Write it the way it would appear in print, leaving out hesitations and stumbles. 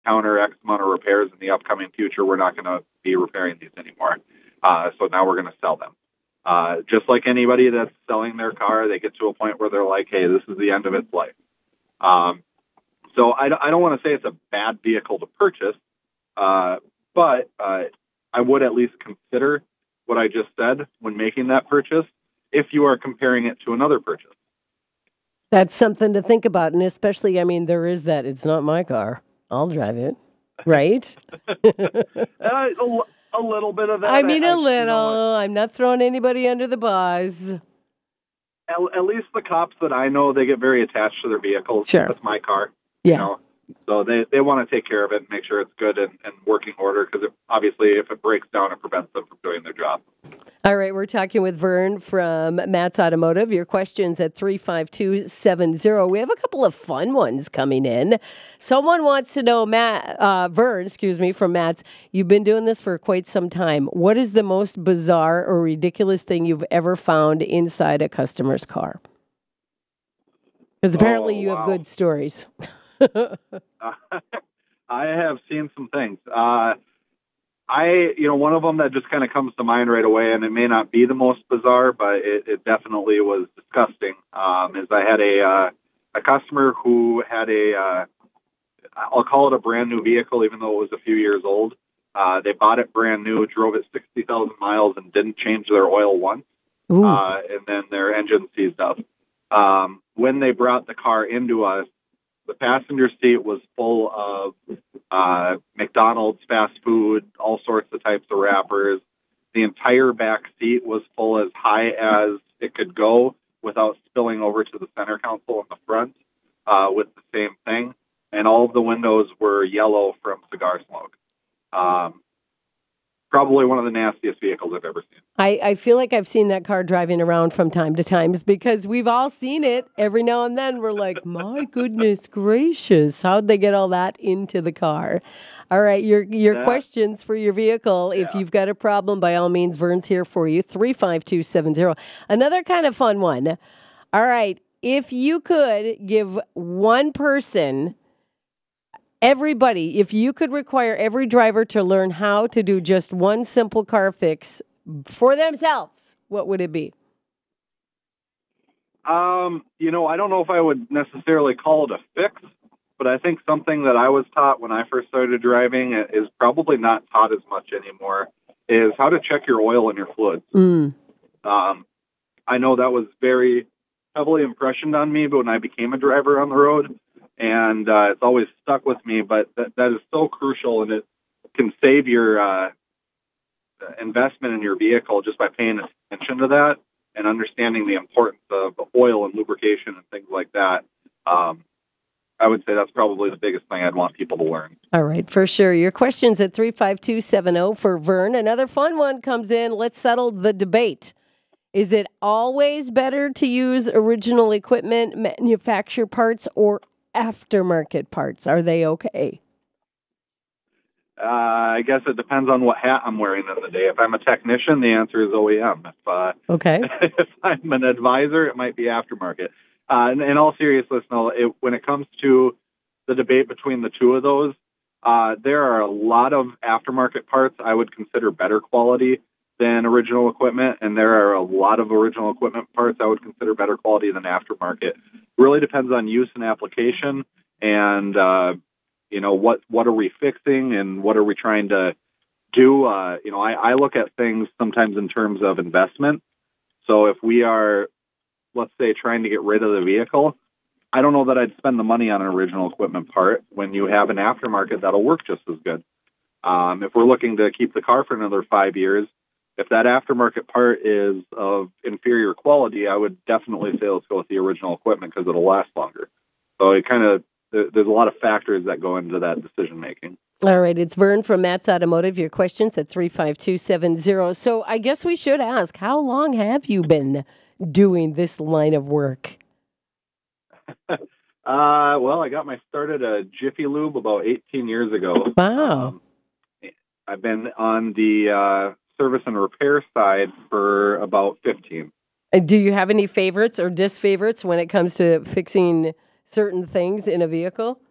counter X amount of repairs in the upcoming future. We're not going to be repairing these anymore. So now we're going to sell them. Just like anybody that's selling their car, they get to a point where they're like, hey, this is the end of its life. So I don't want to say it's a bad vehicle to purchase, but I would at least consider what I just said when making that purchase if you are comparing it to another purchase. That's something to think about. And especially, I mean, there is that. It's not my car. I'll drive it. Right? A little bit of that. I mean, a little. I'm not throwing anybody under the bus. At least the cops that I know, they get very attached to their vehicles. Sure. That's my car. Yeah. You know? So they want to take care of it and make sure it's good and working order because obviously if it breaks down, it prevents them from doing their job. All right, we're talking with Vern from Matt's Automotive. Your questions at 35270. We have a couple of fun ones coming in. Someone wants to know, Vern, from Matt's. You've been doing this for quite some time. What is the most bizarre or ridiculous thing you've ever found inside a customer's car? Because apparently you have good stories. I have seen some things. One of them that just kind of comes to mind right away, and it may not be the most bizarre, but it definitely was disgusting, is I had a customer who had I'll call it a brand new vehicle, even though it was a few years old. They bought it brand new, drove it 60,000 miles, and didn't change their oil once. And then their engine seized up. When they brought the car into us, the passenger seat was full of McDonald's fast food, all sorts of types of wrappers. The entire back seat was full as high as it could go without spilling over to the center console in the front with the same thing. And all of the windows were yellow from cigar smoke. Probably one of the nastiest vehicles I've ever seen. I feel like I've seen that car driving around from time to time because we've all seen it. Every now and then we're like, my goodness gracious, how'd they get all that into the car? All right, your questions for your vehicle. Yeah. If you've got a problem, by all means, Vern's here for you. 35270. Another kind of fun one. All right, if you could give one person... Everybody, if you could require every driver to learn how to do just one simple car fix for themselves, what would it be? I don't know if I would necessarily call it a fix, but I think something that I was taught when I first started driving is probably not taught as much anymore, is how to check your oil and your fluids. I know that was very heavily impressioned on me, but when I became a driver on the road, and it's always stuck with me, but that is so crucial, and it can save your investment in your vehicle just by paying attention to that and understanding the importance of oil and lubrication and things like that. I would say that's probably the biggest thing I'd want people to learn. All right, for sure. Your questions at 35270 for Vern. Another fun one comes in. Let's settle the debate. Is it always better to use original equipment, manufacturer parts, or aftermarket parts? Are they okay? I guess it depends on what hat I'm wearing in the day. If I'm a technician, the answer is OEM. If I'm an advisor, it might be aftermarket. In all seriousness, no, when it comes to the debate between the two of those, there are a lot of aftermarket parts I would consider better quality than original equipment, and there are a lot of original equipment parts I would consider better quality than aftermarket. Really depends on use and application, and what are we fixing and what are we trying to do. I look at things sometimes in terms of investment. So if we are, let's say, trying to get rid of the vehicle, I don't know that I'd spend the money on an original equipment part when you have an aftermarket that'll work just as good. If we're looking to keep the car for another 5 years, if that aftermarket part is of inferior quality, I would definitely say let's go with the original equipment because it'll last longer. So there's a lot of factors that go into that decision making. All right, it's Vern from Matt's Automotive. Your questions at 35270. So I guess we should ask, how long have you been doing this line of work? Well, I got my start at a Jiffy Lube about 18 years ago. Wow. I've been on the service and repair side for about 15. Do you have any favorites or disfavorites when it comes to fixing certain things in a vehicle?